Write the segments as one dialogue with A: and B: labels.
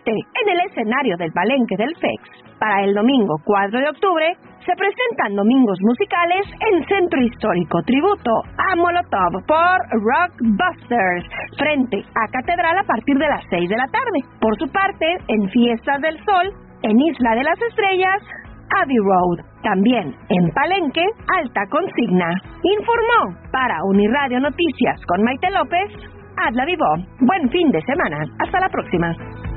A: Finalmente, en el escenario del Palenque del FEX, para el domingo 4 de octubre, se presentan domingos musicales en Centro Histórico, tributo a Molotov por Rockbusters, frente a Catedral a partir de las 6 de la tarde. Por su parte, en Fiestas del Sol, en Isla de las Estrellas, Abbey Road. También en Palenque, Alta Consigna. Informó para Uniradio Noticias con Maite López, Adla Vivó. Buen fin de semana. Hasta la próxima.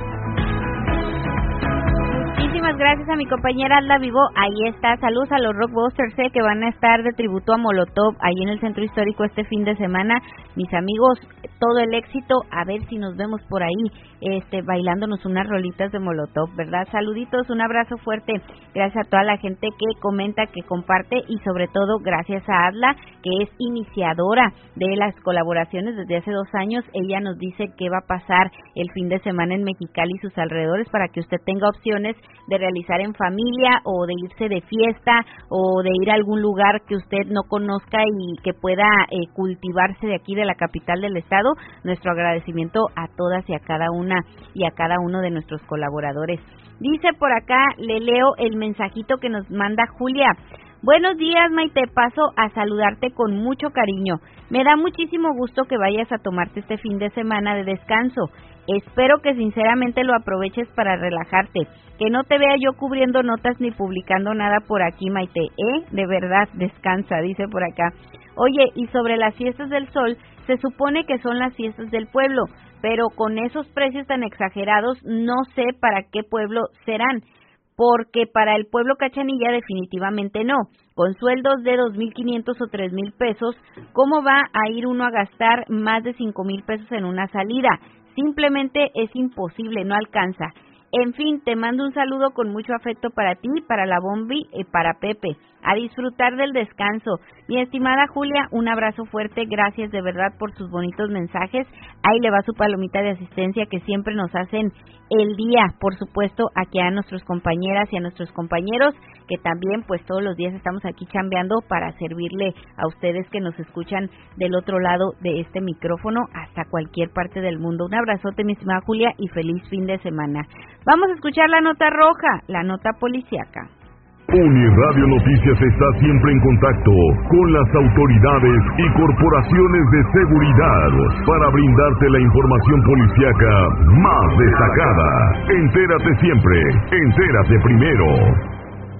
B: Muchísimas gracias a mi compañera Adla Vivó. Ahí está. Saludos a los Rockbusters que van a estar de tributo a Molotov ahí en el Centro Histórico este fin de semana. Mis amigos, todo el éxito. A ver si nos vemos por ahí bailándonos unas rolitas de Molotov, ¿verdad? Saluditos, un abrazo fuerte. Gracias a toda la gente que comenta, que comparte y sobre todo gracias a Adla, que es iniciadora de las colaboraciones desde hace 2 años. Ella nos dice qué va a pasar el fin de semana en Mexicali y sus alrededores para que usted tenga opciones de realizar en familia o de irse de fiesta o de ir a algún lugar que usted no conozca y que pueda cultivarse de aquí de la capital del estado. Nuestro agradecimiento a todas y a cada una y a cada uno de nuestros colaboradores. Dice por acá, le leo el mensajito que nos manda Julia. Buenos días, Maite, paso a saludarte con mucho cariño. Me da muchísimo gusto que vayas a tomarte este fin de semana de descanso. Espero que sinceramente lo aproveches para relajarte. Que no te vea yo cubriendo notas ni publicando nada por aquí, Maite, De verdad, descansa, dice por acá. Oye, y sobre las fiestas del sol, se supone que son las fiestas del pueblo, pero con esos precios tan exagerados, no sé para qué pueblo serán. Porque para el pueblo Cachanilla definitivamente no. Con sueldos de 2,500 o 3,000 pesos, ¿cómo va a ir uno a gastar más de 5,000 pesos en una salida? Simplemente es imposible, no alcanza. En fin, te mando un saludo con mucho afecto para ti, para la Bombi y para Pepe. A disfrutar del descanso. Mi estimada Julia, un abrazo fuerte, gracias de verdad por sus bonitos mensajes. Ahí le va su palomita de asistencia que siempre nos hacen el día, por supuesto, aquí a nuestras compañeras y a nuestros compañeros, que también pues todos los días estamos aquí chambeando para servirle a ustedes que nos escuchan del otro lado de este micrófono hasta cualquier parte del mundo. Un abrazote, mi estimada Julia, y feliz fin de semana. Vamos a escuchar la nota roja, la nota policíaca.
C: Uniradio Noticias está siempre en contacto con las autoridades y corporaciones de seguridad para brindarte la información policíaca más destacada. Entérate siempre, entérate primero.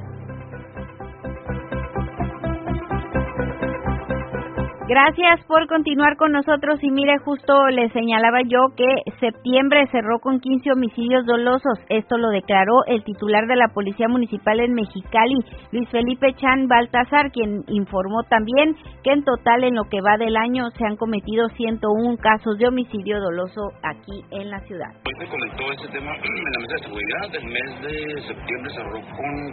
B: Gracias por continuar con nosotros y mire, justo le señalaba yo que septiembre cerró con 15 homicidios dolosos. Esto lo declaró el titular de la Policía Municipal en Mexicali, Luis Felipe Chan Baltasar, quien informó también que en total en lo que va del año se han cometido 101 casos de homicidio doloso aquí en la ciudad.
D: Hoy se comentó ese tema en la mesa de seguridad. El mes de septiembre cerró con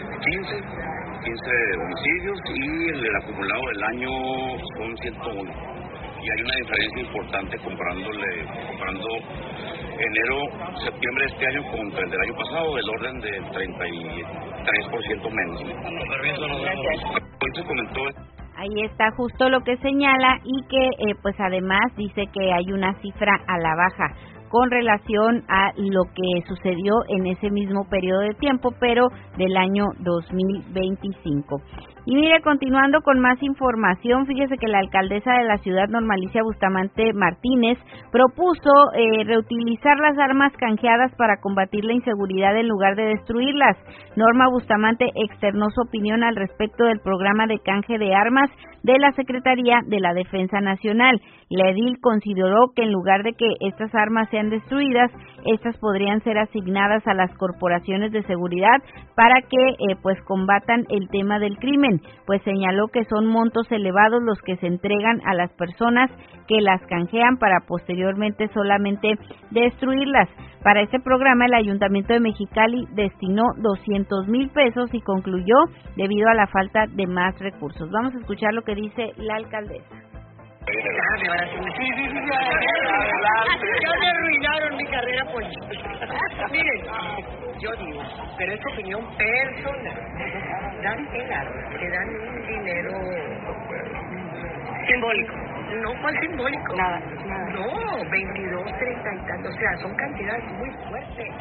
D: 15 homicidios y el acumulado del año son 101. Y hay una diferencia importante comparando septiembre de este año contra el del año pasado, del orden de 33% menos. Hoy se comentó.
B: Ahí está justo lo que señala y que pues además dice que hay una cifra a la baja con relación a lo que sucedió en ese mismo periodo de tiempo, pero del año 2025. Y mire, continuando con más información, fíjese que la alcaldesa de la ciudad, Norma Alicia Bustamante Martínez, propuso reutilizar las armas canjeadas para combatir la inseguridad en lugar de destruirlas. Norma Bustamante externó su opinión al respecto del programa de canje de armas de la Secretaría de la Defensa Nacional. La edil consideró que en lugar de que estas armas sean destruidas, estas podrían ser asignadas a las corporaciones de seguridad para que pues combatan el tema del crimen, pues señaló que son montos elevados los que se entregan a las personas que las canjean para posteriormente solamente destruirlas. Para este programa el Ayuntamiento de Mexicali destinó 200,000 pesos y concluyó debido a la falta de más recursos. Vamos a escuchar lo que dice la alcaldesa.
E: Ya me arruinaron mi carrera política. Miren, yo digo, pero es opinión personal. Dan pena, que dan un dinero simbólico. No, ¿cuál simbólico? Nada. No, 22, 30 y tanto. O sea, son cantidades muy fuertes.